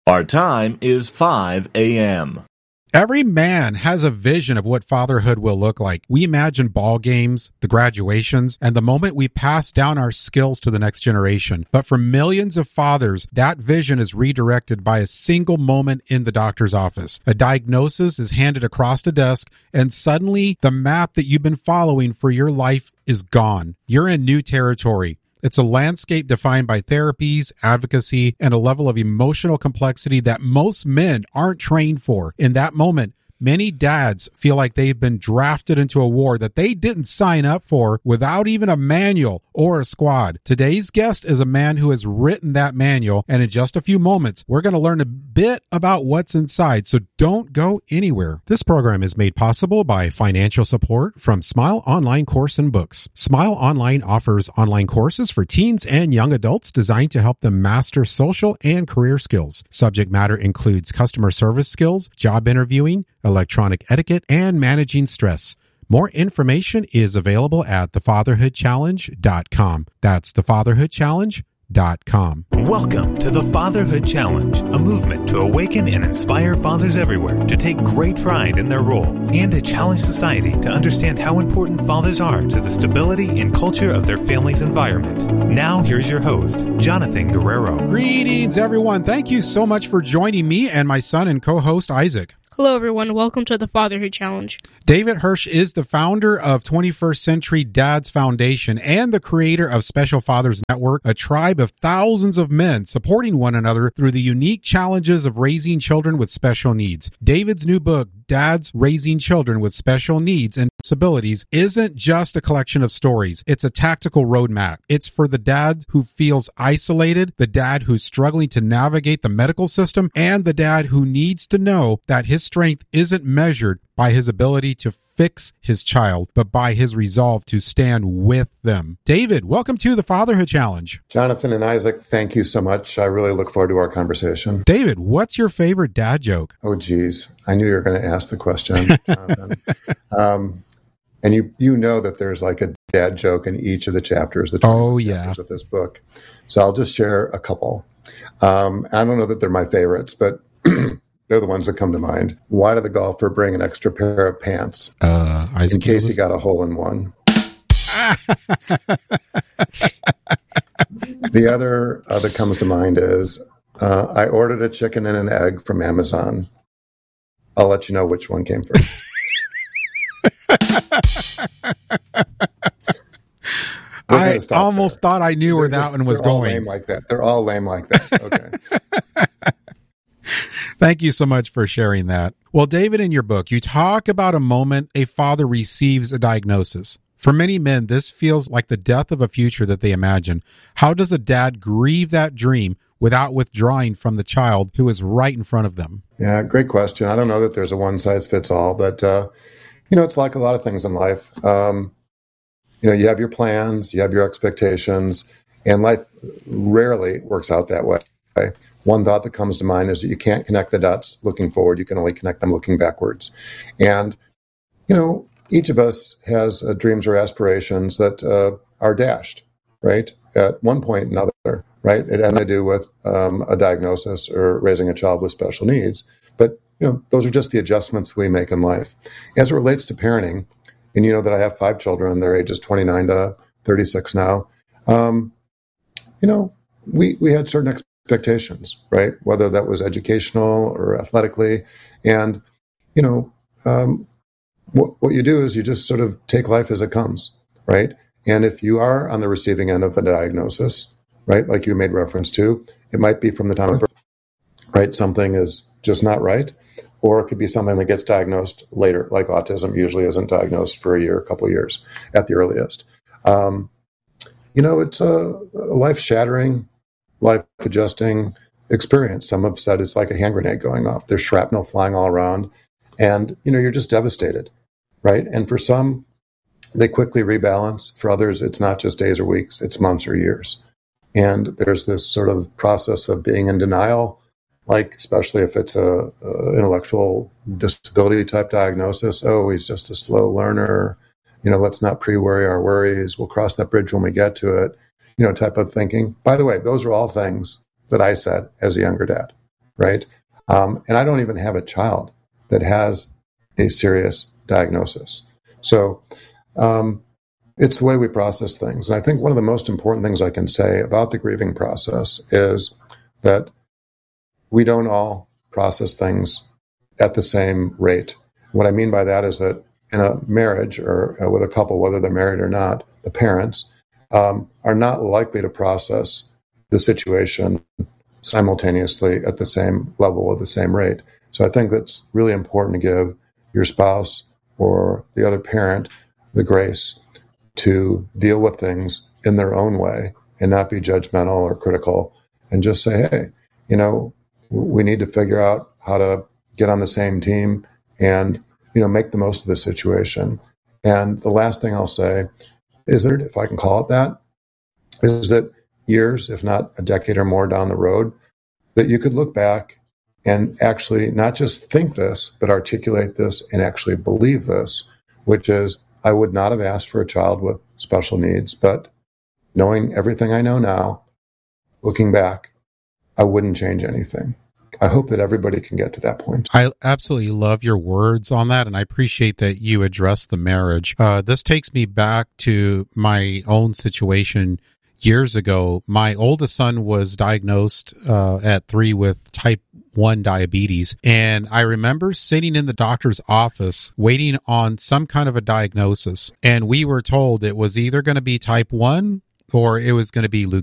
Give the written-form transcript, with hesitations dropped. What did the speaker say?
Our time is 5 a.m. Every man has a vision of what fatherhood will look like. We imagine ball games, the graduations, and the moment we pass down our skills to the next generation. But for millions of fathers, that vision is redirected by a single moment in the doctor's office. A diagnosis is handed across the desk, and suddenly the map that you've been following for your life is gone. You're in new territory. It's a landscape defined by therapies, advocacy, and a level of emotional complexity that most men aren't trained for. In that moment, many dads feel like they've been drafted into a war that they didn't sign up for without even a manual or a squad. Today's guest is a man who has written that manual, and in just a few moments, we're going to learn a bit about what's inside, so don't go anywhere. This program is made possible by financial support from Smile Online Course and Books. Smile Online offers online courses for teens and young adults designed to help them master social and career skills. Subject matter includes customer service skills, job interviewing, electronic etiquette, and managing stress. More information is available at thefatherhoodchallenge.com. That's thefatherhoodchallenge.com. Welcome to the Fatherhood Challenge, a movement to awaken and inspire fathers everywhere to take great pride in their role and to challenge society to understand how important fathers are to the stability and culture of their family's environment. Now, here's your host, Jonathan Guerrero. Greetings, everyone. Thank you so much for joining me and my son and co-host, Isaac. Hello, everyone. Welcome to the Fatherhood Challenge. David Hirsch is the founder of 21st Century Dads Foundation and the creator of Special Fathers Network, a tribe of thousands of men supporting one another through the unique challenges of raising children with special needs. David's new book, Dads Raising Children with Special Needs and Disabilities, isn't just a collection of stories. It's a tactical roadmap. It's for the dad who feels isolated, the dad who's struggling to navigate the medical system, and the dad who needs to know that his strength isn't measured by his ability to fix his child, but by his resolve to stand with them. David, welcome to the Fatherhood Challenge. Jonathan and Isaac, thank you so much. I really look forward to our conversation. David, what's your favorite dad joke? Oh, geez. I knew you were going to ask the question, Jonathan. And you know that there's like a dad joke in each of the chapters, chapters of this book. So I'll just share a couple. I don't know that they're my favorites, but they're the ones that come to mind. Why did the golfer bring an extra pair of pants? In case he got a hole in one. The other that comes to mind is, I ordered a chicken and an egg from Amazon. I'll let you know which one came first. I almost thought I knew where that one was going. Lame like that. They're all lame like that. Okay. Thank you so much for sharing that. Well, David, in your book, you talk about a moment a father receives a diagnosis. For many men, this feels like the death of a future that they imagine. How does a dad grieve that dream without withdrawing from the child who is right in front of them? Yeah, great question. I don't know that there's a one-size-fits-all, but, it's like a lot of things in life. You have your plans, you have your expectations, and life rarely works out that way. One thought that comes to mind is that you can't connect the dots looking forward. You can only connect them looking backwards. And, each of us has dreams or aspirations that are dashed, right? At one point or another, right? It had to do with a diagnosis or raising a child with special needs. But, those are just the adjustments we make in life. As it relates to parenting, and you know that I have 5 children, they're ages 29 to 36 now. We had certain expectations, right? Whether that was educational or athletically. And, what you do is you just sort of take life as it comes, right? And if you are on the receiving end of a diagnosis, right, like you made reference to, it might be from the time of birth, right? Something is just not right. Or it could be something that gets diagnosed later, like autism usually isn't diagnosed for a year, a couple of years at the earliest. It's a life-shattering, life-adjusting experience. Some have said it's like a hand grenade going off. There's shrapnel flying all around, and, you're just devastated, right? And for some, they quickly rebalance. For others, it's not just days or weeks, it's months or years. And there's this sort of process of being in denial, like especially if it's a intellectual disability type diagnosis. Oh, he's just a slow learner. Let's not pre-worry our worries. We'll cross that bridge when we get to it, type of thinking. By the way, those are all things that I said as a younger dad, right? And I don't even have a child that has a serious diagnosis. So it's the way we process things. And I think one of the most important things I can say about the grieving process is that we don't all process things at the same rate. What I mean by that is that in a marriage or with a couple, whether they're married or not, the parents are not likely to process the situation simultaneously at the same level or the same rate. So I think that's really important to give your spouse or the other parent the grace to deal with things in their own way and not be judgmental or critical, and just say, hey, you know, we need to figure out how to get on the same team and, you know, make the most of the situation. And the last thing I'll say is that, if I can call it that, is that years, if not a decade or more down the road, that you could look back and actually not just think this, but articulate this and actually believe this, which is, I would not have asked for a child with special needs, but knowing everything I know now, looking back, I wouldn't change anything. I hope that everybody can get to that point. I absolutely love your words on that, and I appreciate that you address the marriage. This takes me back to my own situation years ago. My oldest son was diagnosed at 3 with type 1 diabetes, and I remember sitting in the doctor's office waiting on some kind of a diagnosis, and we were told it was either going to be type 1 or it was going to be leukemia.